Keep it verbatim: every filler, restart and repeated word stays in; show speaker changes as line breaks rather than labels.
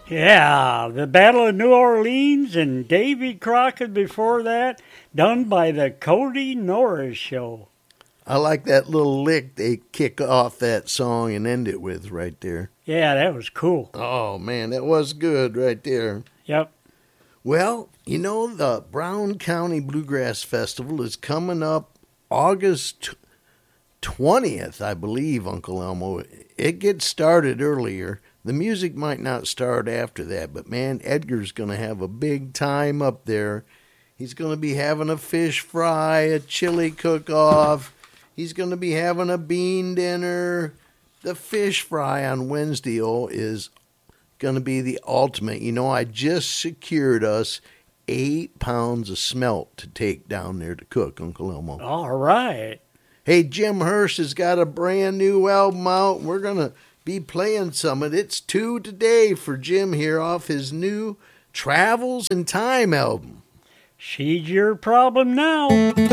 Yeah, the Battle of New Orleans and Davy Crockett before that, done by the Cody Norris Show.
I like that little lick they kick off that song and end it with right there.
Yeah, that was cool.
Oh, man, that was good right there.
Yep.
Well, you know, the Brown County Bluegrass Festival is coming up August twentieth, I believe, Uncle Elmo. It gets started earlier. The music might not start after that, but man, Edgar's going to have a big time up there. He's going to be having a fish fry, a chili cook-off. He's going to be having a bean dinner. The fish fry on Wednesday oh, is going to be the ultimate. You know, I just secured us eight pounds of smelt to take down there to cook, Uncle Elmo.
All right.
Hey, Jim Hirsch has got a brand new album out. We're going to be playing some of it. It's two today for Jim here off his new Travels in Time album.
She's your problem now.